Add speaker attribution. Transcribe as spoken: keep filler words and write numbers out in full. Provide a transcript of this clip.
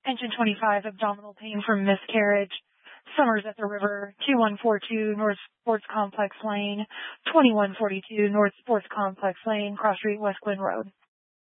Speaker 1: Engine twenty-five, abdominal pain from miscarriage. Summers at the river, two one four two North Sports Complex Lane, twenty-one forty-two North Sports Complex Lane, Cross Street, West Glen Road.